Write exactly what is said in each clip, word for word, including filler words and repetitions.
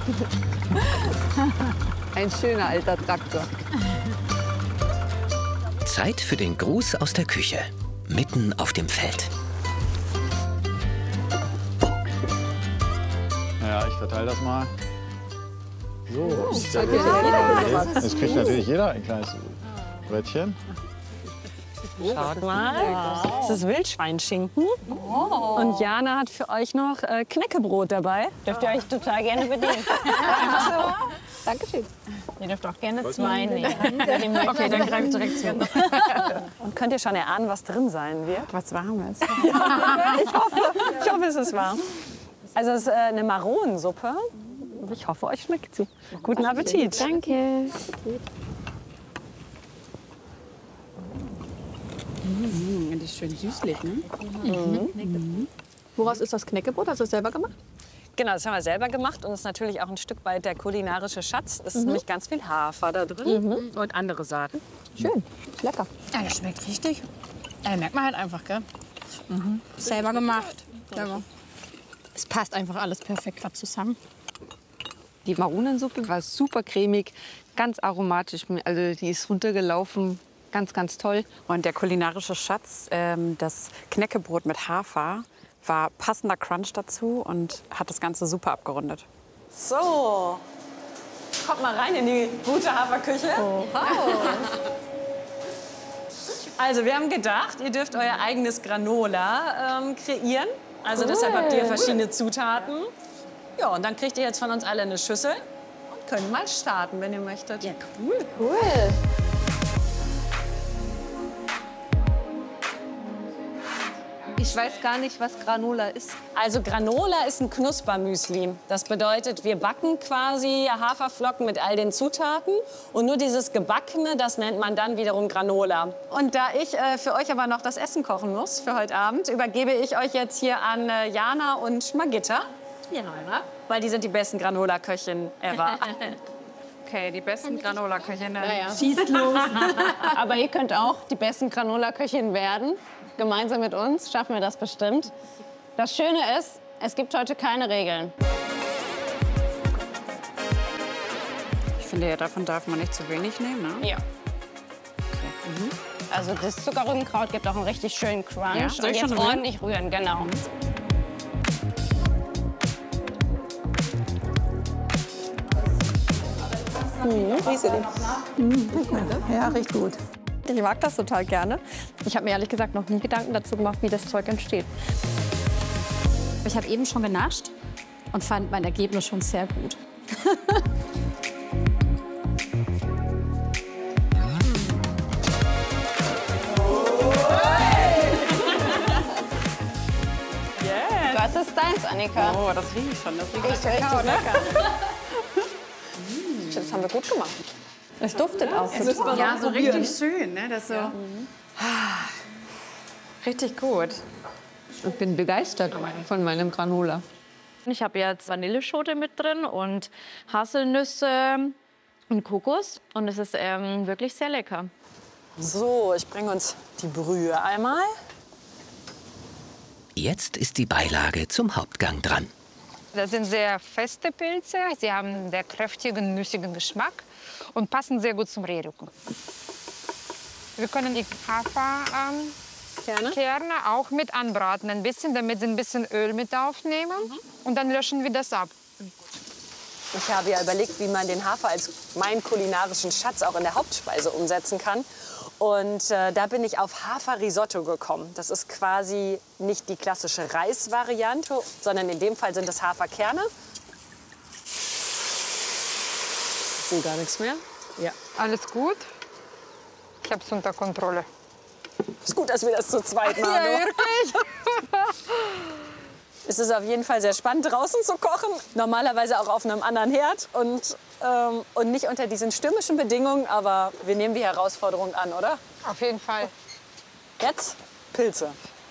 Ein schöner alter Traktor. Zeit für den Gruß aus der Küche, mitten auf dem Feld. Ja, ich verteile das mal. So. Das kriegt jeder. Jetzt kriegt natürlich jeder ein kleines Brettchen. Schaut mal, das ist Wildschweinschinken. Oh. Und Jana hat für euch noch äh, Knäckebrot dabei. Dürft ihr euch total gerne bedienen. Dankeschön. Ihr dürft auch gerne zwei nehmen. Okay, dann greife ich direkt zu. Und könnt ihr schon erahnen, was drin sein wird? Was Warmes. ich, hoffe, ich hoffe, es ist warm. Also es ist äh, eine Maronensuppe. Ich hoffe, euch schmeckt sie. Guten Appetit. Danke. Mmh, die ist schön süßlich, ne? Mhm. Mhm. Woraus ist das Knäckebrot? Hast du das selber gemacht? Genau, das haben wir selber gemacht und ist natürlich auch ein Stück weit der kulinarische Schatz. Es ist nämlich ganz viel Hafer da drin. Mhm. Und andere Saaten. Schön, lecker. Ja, das schmeckt richtig. Ja, merkt man halt einfach, gell? Mhm. Selber gemacht. Selber. Es passt einfach alles perfekt gerade zusammen. Die Maronensuppe war super cremig, ganz aromatisch. Also die ist runtergelaufen, ganz, ganz toll. Und der kulinarische Schatz, ähm, das Knäckebrot mit Hafer, war passender Crunch dazu und hat das Ganze super abgerundet. So, kommt mal rein in die gute Haferküche. Oh. Also wir haben gedacht, ihr dürft euer eigenes Granola ähm, kreieren. Also deshalb habt ihr verschiedene Zutaten. Ja, und dann kriegt ihr jetzt von uns alle eine Schüssel und könnt mal starten, wenn ihr möchtet. Ja, Cool. Cool. Ich weiß gar nicht, was Granola ist. Also Granola ist ein Knuspermüsli. Das bedeutet, wir backen quasi Haferflocken mit all den Zutaten. Und nur dieses Gebackene, das nennt man dann wiederum Granola. Und da ich äh, für euch aber noch das Essen kochen muss für heute Abend, übergebe ich euch jetzt hier an äh, Jana und Margitta. Ja, Weil die sind die besten Granola-Köchinnen ever. Okay, die besten Granola-Köchinnen. ja. Schießt los. Aber ihr könnt auch die besten Granola-Köchinnen werden. Gemeinsam mit uns schaffen wir das bestimmt. Das Schöne ist, es gibt heute keine Regeln. Ich finde, ja, davon darf man nicht zu wenig nehmen, ne? Ja. Okay. Mhm. Also das Zuckerrübenkraut gibt auch einen richtig schönen Crunch. Ja, soll Und ich jetzt schon rühren? ordentlich rühren, genau. Ja, riecht gut. Ich mag das total gerne. Ich habe mir ehrlich gesagt noch nie Gedanken dazu gemacht, wie das Zeug entsteht. Ich habe eben schon genascht und fand mein Ergebnis schon sehr gut. Das ist deins, Annika. Oh, das rieche ich schon. Das riecht Riecht nach richtig Kakao, ne? lecker. Das haben wir gut gemacht. Es duftet auch. Ja, so richtig schön, ne? Das so. Ah, richtig gut. Ich bin begeistert von meinem Granola. Ich habe jetzt Vanilleschote mit drin und Haselnüsse und Kokos. Und es ist ähm, wirklich sehr lecker. So, ich bringe uns die Brühe einmal. Jetzt ist die Beilage zum Hauptgang dran. Das sind sehr feste Pilze. Sie haben einen sehr kräftigen, nussigen Geschmack und passen sehr gut zum Rehrücken. Wir können die Haferkerne ähm, Kerne auch mit anbraten, ein bisschen, damit sie ein bisschen Öl mit aufnehmen. Mhm. Und dann löschen wir das ab. Ich habe ja überlegt, wie man den Hafer als meinen kulinarischen Schatz auch in der Hauptspeise umsetzen kann. Und äh, da bin ich auf Haferrisotto gekommen. Das ist quasi nicht die klassische Reisvariante, sondern in dem Fall sind es Haferkerne. Ich sehe gar nichts mehr. Ja. Alles gut? Ich habe es unter Kontrolle. Ist gut, dass wir das zu zweit machen. Ja, wirklich? Es ist auf jeden Fall sehr spannend, draußen zu kochen. Normalerweise auch auf einem anderen Herd und, ähm, und nicht unter diesen stürmischen Bedingungen. Aber wir nehmen die Herausforderung an, oder? Auf jeden Fall. Jetzt Pilze.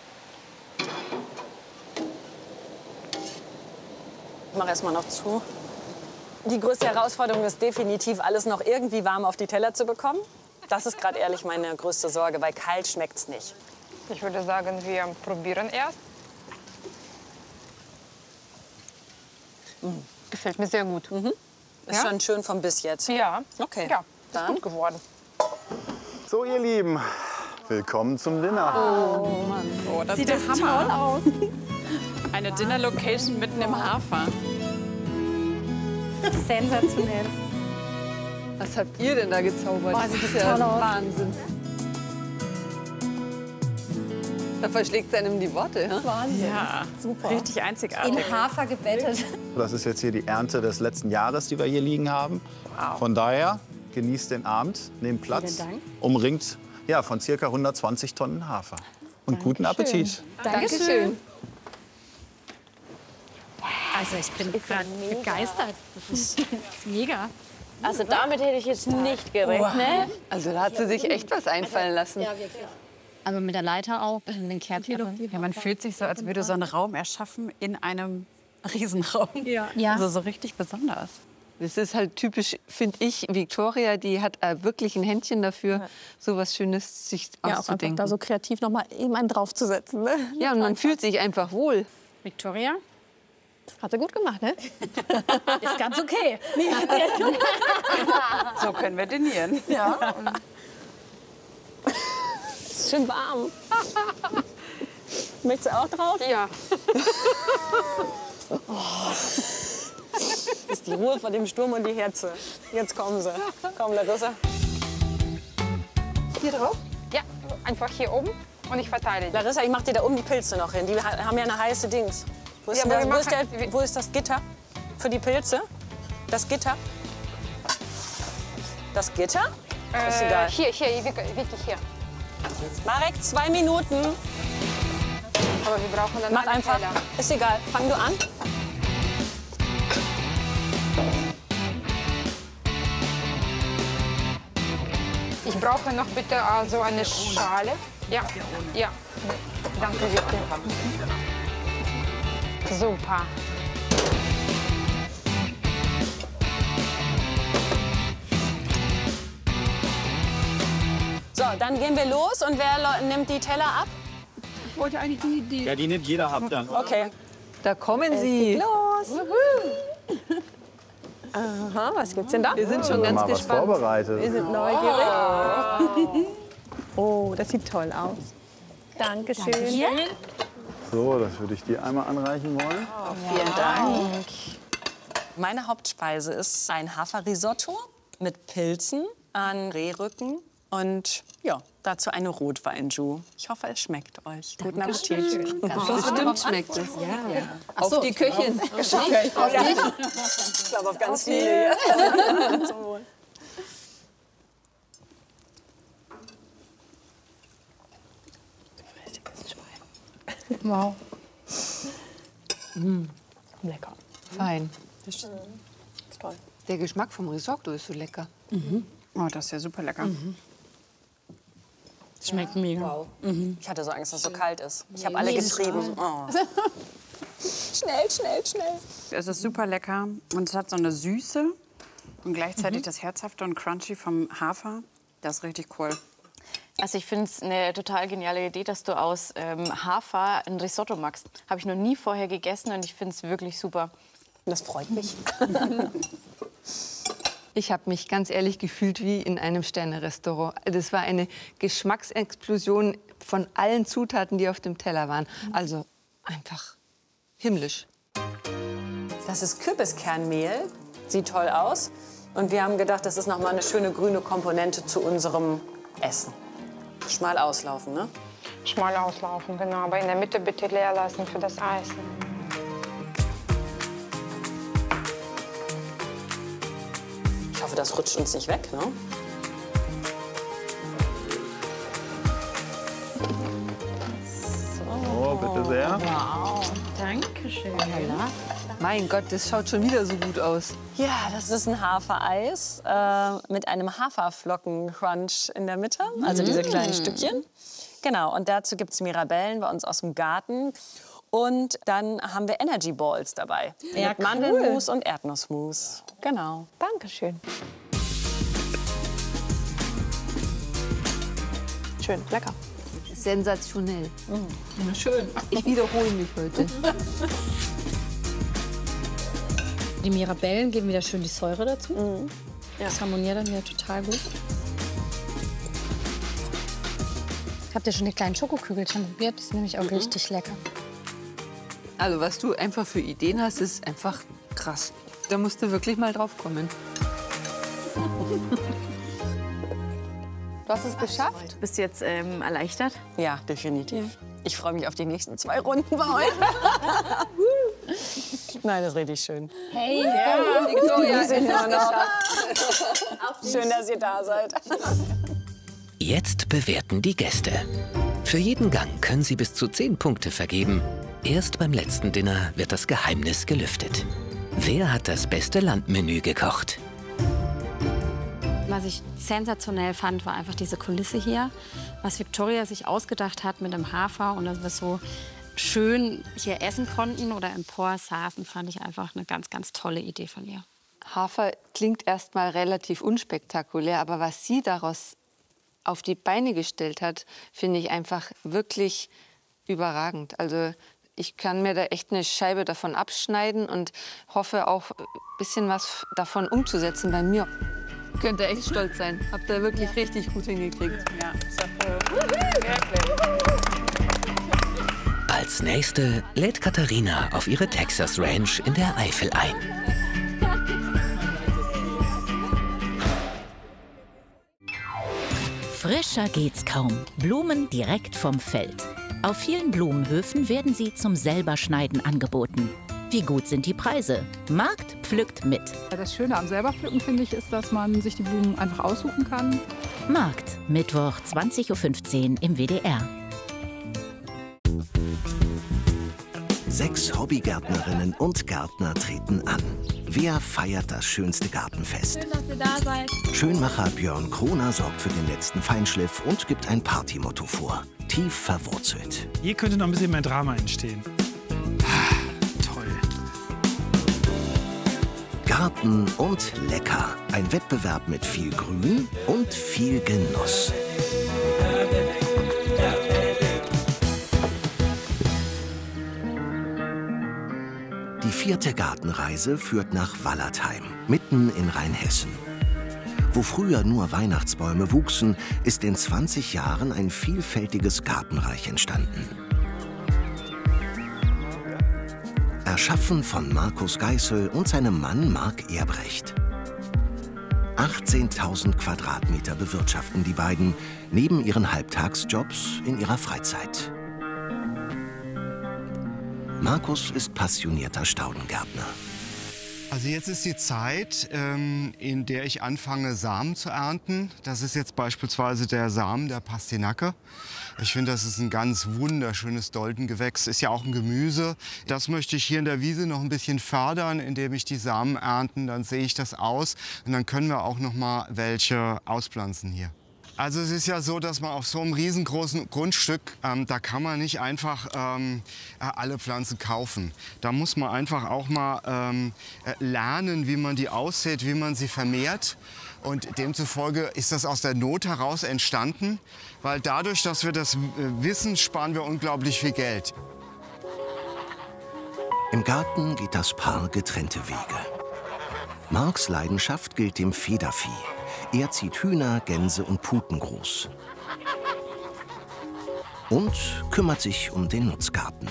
Ich mache erst mal noch zu. Die größte Herausforderung ist definitiv, alles noch irgendwie warm auf die Teller zu bekommen. Das ist gerade ehrlich meine größte Sorge, weil kalt schmeckt's nicht. Ich würde sagen, wir probieren erst. gefällt mir sehr gut. Mhm. Ist Ja? schon schön vom Biss jetzt. Ja. Okay. Ja, ist Dann. gut geworden. So, ihr Lieben, willkommen zum Dinner. Oh, das Sieht ist das der Hammer. toll aus. Eine Dinner-Location mitten im Hafer. Sensationell. Was habt ihr denn da gezaubert? Boah, sieht das ja toll aus. Wahnsinn. Da verschlägt es einem die Worte. Ja? Wahnsinn. Ja, Super. richtig einzigartig. In Hafer gebettet. Das ist jetzt hier die Ernte des letzten Jahres, die wir hier liegen haben. Von daher genießt den Abend, nehmt Platz, Vielen Dank. umringt ja, von ca. hundertzwanzig Tonnen Hafer. Und guten Appetit. Dankeschön. Also ich bin gerade begeistert. Das ist mega. Also damit hätte ich jetzt nicht gerechnet. Also da hat sie sich echt was einfallen lassen. Also mit der Leiter auch, den Kerzchen. Ja, man fühlt sich so, als würde so einen Raum erschaffen in einem Riesenraum. Ja. Ja. Also so richtig besonders. Das ist halt typisch, finde ich, Victoria, die hat äh, wirklich ein Händchen dafür, so was Schönes sich Ja, auch einfach auszudenken. da so kreativ noch mal eben einen draufzusetzen. Ne? Ja, und man fühlt sich einfach wohl. Victoria? Das hat sie gut gemacht, ne? Ist ganz okay. So können wir dinieren. Ja. Ist schön warm. Möchtest du auch drauf? Ja. Das ist die Ruhe vor dem Sturm und die Herze. Jetzt kommen sie. Komm, Larissa. Hier drauf? Ja, einfach hier oben und ich verteile die. Larissa, ich mach dir da oben die Pilze noch hin. Die ha- haben ja eine heiße Dings. Wo ist, Ja, denn aber das, wir wo, ist machen- der, wo ist das Gitter für die Pilze? Das Gitter? Das Gitter? Ist Äh, egal. Hier, hier, wirklich wirklich hier. Marek, zwei Minuten. Aber wir brauchen dann Mach alle einfach. Teller. Ist egal. Fang du an. Ich brauche noch bitte äh, so eine Schale. Ja, ja. Danke, Vicky. Super. So, dann gehen wir los und wer lo- nimmt die Teller ab? Ja, die nimmt jeder ab dann. Okay. Da kommen sie. Los. Aha, was gibt's denn da? Wir sind schon ganz Mal was gespannt. vorbereitet. Wir sind neugierig. Oh, das sieht toll aus. Dankeschön. So, das würde ich dir einmal anreichen wollen. Vielen Dank. Meine Hauptspeise ist ein Haferrisotto mit Pilzen an Rehrücken und ja, dazu eine Rotweinjus. Ich hoffe, es schmeckt euch. Guten Appetit. Bestimmt schmeckt es. Ja. Auf die Köchin. Ich glaube, auf ganz viele. Zum Wohl. Wow. Lecker. Fein. Das ist toll. Der Geschmack vom Risotto ist so lecker. Oh, das ist ja super lecker. Schmeckt mega. Ich hatte so Angst, dass es so kalt ist. Ich habe alle getrieben. Oh. Schnell, schnell, schnell. Es ist super lecker und es hat so eine Süße und gleichzeitig das Herzhafte und Crunchy vom Hafer. Das ist richtig cool. Also ich finde es eine total geniale Idee, dass du aus ähm, Hafer ein Risotto machst. Habe ich noch nie vorher gegessen und ich finde es wirklich super. Das freut mich. Ich habe mich ganz ehrlich gefühlt wie in einem Sterne-Restaurant. Das war eine Geschmacksexplosion von allen Zutaten, die auf dem Teller waren. Also einfach himmlisch. Das ist Kürbiskernmehl. Sieht toll aus. Und wir haben gedacht, das ist noch mal eine schöne grüne Komponente zu unserem Essen. Schmal auslaufen, ne? Schmal auslaufen, genau. Aber in der Mitte bitte leer lassen für das Eis. Ich hoffe, das rutscht uns nicht weg, ne? Oh, bitte sehr. Dankeschön. Mein Gott, das schaut schon wieder so gut aus. Ja, das ist ein Hafereis äh, mit einem Haferflocken-Crunch in der Mitte, also diese kleinen Stückchen. Genau, und dazu gibt es Mirabellen bei uns aus dem Garten. Und dann haben wir Energy Balls dabei. Ja, mit Mandelmus und Erdnussmus. Genau. Dankeschön. Schön, lecker. Sensationell. Schön. Ich wiederhole mich heute. Die Mirabellen geben wieder schön die Säure dazu. Mhm. Ja. Das harmoniert dann wieder total gut. Habt ihr schon die kleinen Schokokügelchen probiert? Die sind nämlich auch mhm. richtig lecker. Also was du einfach für Ideen hast, ist einfach krass. Da musst du wirklich mal drauf kommen. Du hast es geschafft? Bist du jetzt ähm, erleichtert? Ja, definitiv. Ja. Ich freue mich auf die nächsten zwei Runden bei euch. Nein, das ist richtig schön. Hey, ja, Victoria, ist schön, dass ihr da seid. Jetzt bewerten die Gäste. Für jeden Gang können sie bis zu zehn Punkte vergeben. Erst beim letzten Dinner wird das Geheimnis gelüftet. Wer hat das beste Landmenü gekocht? Was ich sensationell fand, war einfach diese Kulisse hier. Was Victoria sich ausgedacht hat mit dem Hafer und dass wir so schön hier essen konnten oder empor saßen, fand ich einfach eine ganz, ganz tolle Idee von ihr. Hafer klingt erstmal relativ unspektakulär, aber was sie daraus auf die Beine gestellt hat, finde ich einfach wirklich überragend. Also ich kann mir da echt eine Scheibe davon abschneiden und hoffe auch ein bisschen was davon umzusetzen bei mir. Könnt ihr echt stolz sein. Habt ihr wirklich ja. richtig gut hingekriegt. Ja, Als nächste lädt Katharina auf ihre Texas Ranch in der Eifel ein. Frischer geht's kaum. Blumen direkt vom Feld. Auf vielen Blumenhöfen werden sie zum Selberschneiden angeboten. Wie gut sind die Preise? Markt pflückt mit. Das Schöne am Selberpflücken, finde ich, ist, dass man sich die Blumen einfach aussuchen kann. Markt, Mittwoch zwanzig Uhr fünfzehn im W D R. Sechs Hobbygärtnerinnen und Gärtner treten an. Wer feiert das schönste Gartenfest? Schön, dass ihr da seid. Schönmacher Björn Kroner sorgt für den letzten Feinschliff und gibt ein Partymotto vor. Tief verwurzelt. Hier könnte noch ein bisschen mehr Drama entstehen. Garten und lecker. Ein Wettbewerb mit viel Grün und viel Genuss. Die vierte Gartenreise führt nach Wallertheim, mitten in Rheinhessen. Wo früher nur Weihnachtsbäume wuchsen, ist in zwanzig Jahren ein vielfältiges Gartenreich entstanden. Erschaffen von Markus Geißel und seinem Mann Marc Erbrecht. achtzehntausend Quadratmeter bewirtschaften die beiden neben ihren Halbtagsjobs in ihrer Freizeit. Markus ist passionierter Staudengärtner. Also jetzt ist die Zeit, ähm, in der ich anfange, Samen zu ernten. Das ist jetzt beispielsweise der Samen der Pastinake. Ich finde, das ist ein ganz wunderschönes Doldengewächs. Ist ja auch ein Gemüse. Das möchte ich hier in der Wiese noch ein bisschen fördern, indem ich die Samen ernten. Dann sehe ich das aus und dann können wir auch noch mal welche auspflanzen hier. Also es ist ja so, dass man auf so einem riesengroßen Grundstück, ähm, da kann man nicht einfach ähm, alle Pflanzen kaufen. Da muss man einfach auch mal ähm, lernen, wie man die aussät, wie man sie vermehrt. Und demzufolge ist das aus der Not heraus entstanden, weil dadurch, dass wir das wissen, sparen wir unglaublich viel Geld. Im Garten geht das Paar getrennte Wege. Marks Leidenschaft gilt dem Federvieh. Er zieht Hühner, Gänse und Puten groß. Und kümmert sich um den Nutzgarten.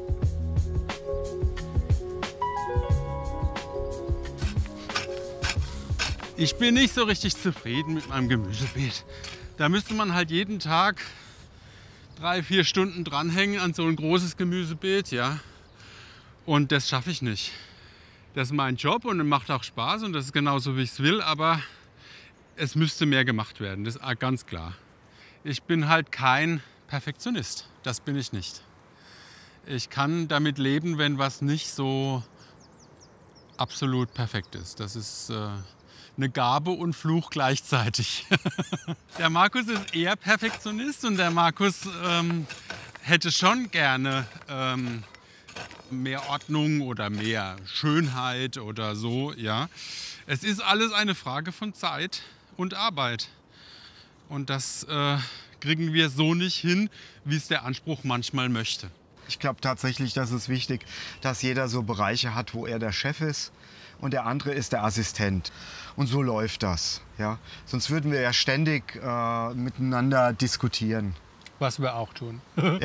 Ich bin nicht so richtig zufrieden mit meinem Gemüsebeet. Da müsste man halt jeden Tag drei, vier Stunden dranhängen an so ein großes Gemüsebeet, ja. Und das schaffe ich nicht. Das ist mein Job und es macht auch Spaß und das ist genauso, wie ich es will, aber es müsste mehr gemacht werden, das ist ganz klar. Ich bin halt kein Perfektionist, das bin ich nicht. Ich kann damit leben, wenn was nicht so absolut perfekt ist. Das ist äh, eine Gabe und Fluch gleichzeitig. Der Markus ist eher Perfektionist und der Markus ähm, hätte schon gerne ähm, mehr Ordnung oder mehr Schönheit oder so. Ja. Es ist alles eine Frage von Zeit und Arbeit. Und das äh, kriegen wir so nicht hin, wie es der Anspruch manchmal möchte. Ich glaube tatsächlich, das ist wichtig, dass jeder so Bereiche hat, wo er der Chef ist und der andere ist der Assistent. Und so läuft das. Ja? Sonst würden wir ja ständig äh, miteinander diskutieren. Was wir auch tun.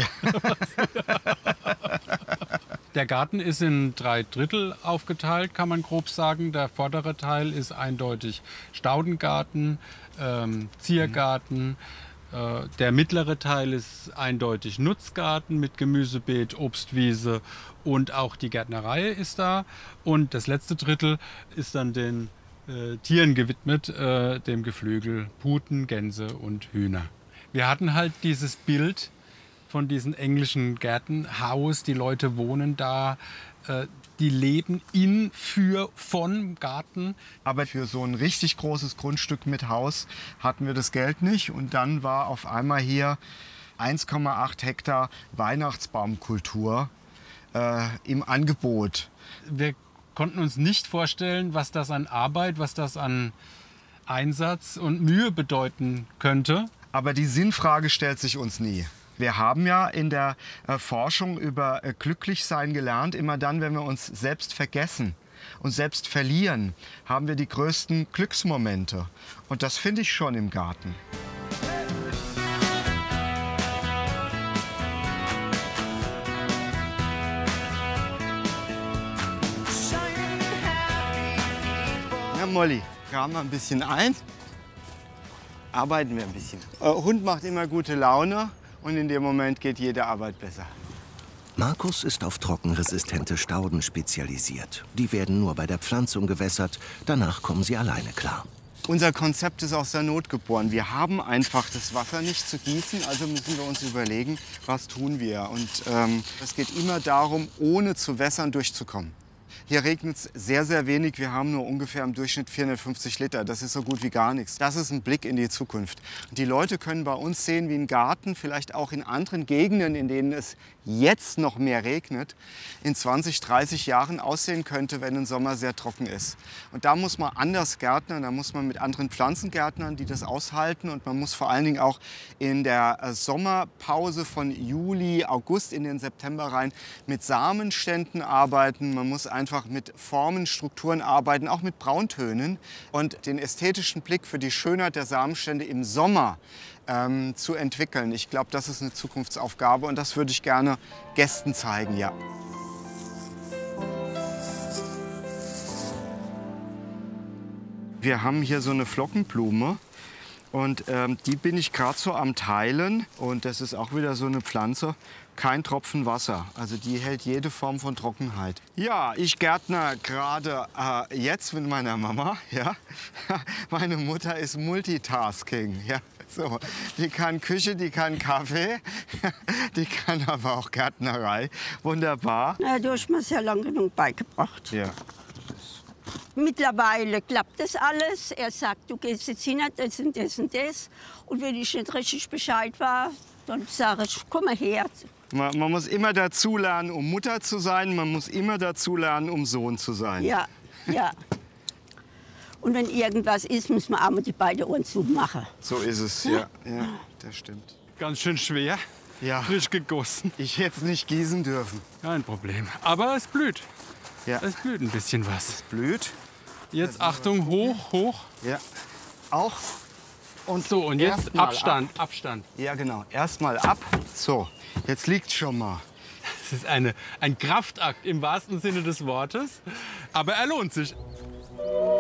Der Garten ist in drei Drittel aufgeteilt, kann man grob sagen. Der vordere Teil ist eindeutig Staudengarten, ähm, Ziergarten. Äh, der mittlere Teil ist eindeutig Nutzgarten mit Gemüsebeet, Obstwiese und auch die Gärtnerei ist da. Und das letzte Drittel ist dann den äh, Tieren gewidmet, äh, dem Geflügel, Puten, Gänse und Hühner. Wir hatten halt dieses Bild von diesen englischen Gärten, Haus, die Leute wohnen da, äh, die leben in, für, von Garten. Aber für so ein richtig großes Grundstück mit Haus hatten wir das Geld nicht. Und dann war auf einmal hier eins Komma acht Hektar Weihnachtsbaumkultur äh, im Angebot. Wir konnten uns nicht vorstellen, was das an Arbeit, was das an Einsatz und Mühe bedeuten könnte. Aber die Sinnfrage stellt sich uns nie. Wir haben ja in der äh, Forschung über äh, Glücklichsein gelernt, immer dann, wenn wir uns selbst vergessen und selbst verlieren, haben wir die größten Glücksmomente. Und das finde ich schon im Garten. Na Molly, graben wir ein bisschen ein. Arbeiten wir ein bisschen. Äh, Hund macht immer gute Laune und in dem Moment geht jede Arbeit besser. Markus ist auf trockenresistente Stauden spezialisiert. Die werden nur bei der Pflanzung gewässert, danach kommen sie alleine klar. Unser Konzept ist aus der Not geboren. Wir haben einfach das Wasser nicht zu gießen, also müssen wir uns überlegen, was tun wir. Und ähm, es geht immer darum, ohne zu wässern durchzukommen. Hier regnet es sehr, sehr wenig. Wir haben nur ungefähr im Durchschnitt vierhundertfünfzig Liter. Das ist so gut wie gar nichts. Das ist ein Blick in die Zukunft. Und die Leute können bei uns sehen, wie ein Garten, vielleicht auch in anderen Gegenden, in denen es jetzt noch mehr regnet, in zwanzig, dreißig Jahren aussehen könnte, wenn ein Sommer sehr trocken ist. Und da muss man anders gärtnern, da muss man mit anderen Pflanzen gärtnern, die das aushalten. Und man muss vor allen Dingen auch in der Sommerpause von Juli, August in den September rein mit Samenständen arbeiten. Man muss einfach mit Formen, Strukturen arbeiten, auch mit Brauntönen. Und den ästhetischen Blick für die Schönheit der Samenstände im Sommer ähm, zu entwickeln. Ich glaube, das ist eine Zukunftsaufgabe und das würde ich gerne Gästen zeigen, ja. Wir haben hier so eine Flockenblume. Und ähm, die bin ich gerade so am Teilen. Und das ist auch wieder so eine Pflanze. Kein Tropfen Wasser. Also die hält jede Form von Trockenheit. Ja, ich gärtner gerade äh, jetzt mit meiner Mama. Ja. Meine Mutter ist Multitasking. Ja. So. Die kann Küche, die kann Kaffee, die kann aber auch Gärtnerei. Wunderbar. Na, du hast mir sehr lange genug beigebracht. Ja. Mittlerweile klappt das alles. Er sagt, du gehst jetzt hin, das und das und das. Und wenn ich nicht richtig Bescheid war, dann sage ich, komm mal her. Man, man muss immer dazulernen, um Mutter zu sein. Man muss immer dazulernen, um Sohn zu sein. Ja, ja. Und wenn irgendwas ist, muss man auch mal die beiden Ohren zumachen. So ist es, ja. Ja, das stimmt. Ganz schön schwer. Ja. Frisch gegossen. Ich hätte es nicht gießen dürfen. Kein Problem. Aber es blüht. Ja. Es blüht ein bisschen was. Es blüht. Jetzt Achtung, hoch, hoch. Ja. Auch. Und so, und jetzt Abstand, ab. Abstand. Ja, genau. Erstmal ab. So, jetzt liegt schon mal. Es ist eine, ein Kraftakt im wahrsten Sinne des Wortes. Aber er lohnt sich.